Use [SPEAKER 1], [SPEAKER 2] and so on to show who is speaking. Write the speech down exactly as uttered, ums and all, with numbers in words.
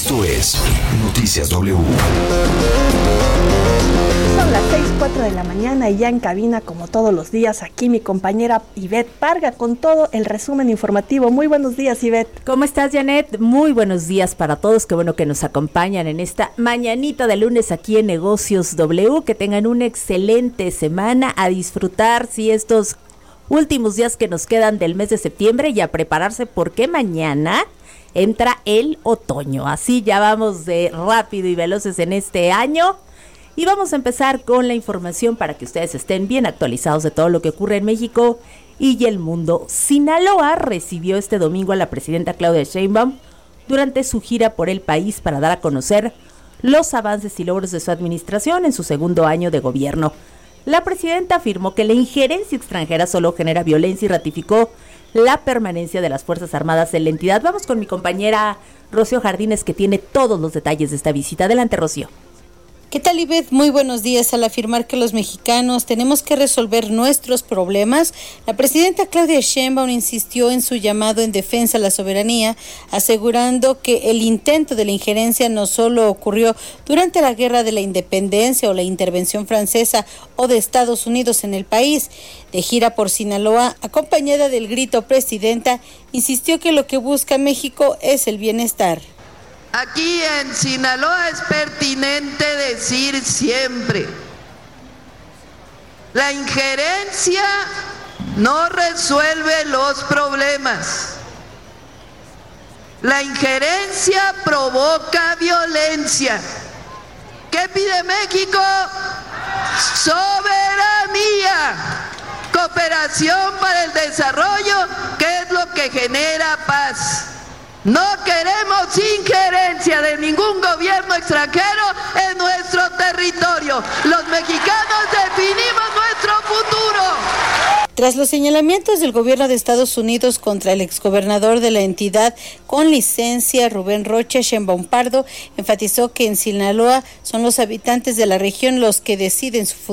[SPEAKER 1] Esto es Noticias W.
[SPEAKER 2] Son las seis cuatro de la mañana y ya en cabina, como todos los días, aquí mi compañera Ivette Parga con todo el resumen informativo. Muy buenos días, Ivette.
[SPEAKER 3] ¿Cómo estás, Janet? Muy buenos días para todos. Qué bueno que nos acompañan en esta mañanita de lunes aquí en Negocios W. Que tengan una excelente semana, a disfrutar, sí, estos últimos días que nos quedan del mes de septiembre y a prepararse porque mañana entra el otoño. Así ya vamos de rápido y veloces en este año. Y vamos a empezar con la información para que ustedes estén bien actualizados de todo lo que ocurre en México y el mundo. Sinaloa recibió este domingo a la presidenta Claudia Sheinbaum durante su gira por el país para dar a conocer los avances y logros de su administración en su segundo año de gobierno. La presidenta afirmó que la injerencia extranjera solo genera violencia y ratificó la permanencia de las Fuerzas Armadas en la entidad. Vamos con mi compañera Rocío Jardines, que tiene todos los detalles de esta visita. Adelante, Rocío.
[SPEAKER 4] ¿Qué tal, Ivette? Muy buenos días. Al afirmar que los mexicanos tenemos que resolver nuestros problemas, la presidenta Claudia Sheinbaum insistió en su llamado en defensa de la soberanía, asegurando que el intento de la injerencia no solo ocurrió durante la Guerra de la Independencia o la intervención francesa o de Estados Unidos en el país. De gira por Sinaloa, acompañada del grito presidenta, insistió que lo que busca México es el bienestar.
[SPEAKER 5] Aquí en Sinaloa es pertinente decir siempre, la injerencia no resuelve los problemas. La injerencia provoca violencia. ¿Qué pide México? Soberanía, cooperación para el desarrollo, que es lo que genera paz. No queremos injerencia de ningún gobierno extranjero en nuestro territorio. Los mexicanos definimos nuestro futuro.
[SPEAKER 4] Tras los señalamientos del gobierno de Estados Unidos contra el exgobernador de la entidad con licencia, Rubén Rocha, Sheinbaum Pardo enfatizó que en Sinaloa son los habitantes de la región los que deciden su futuro.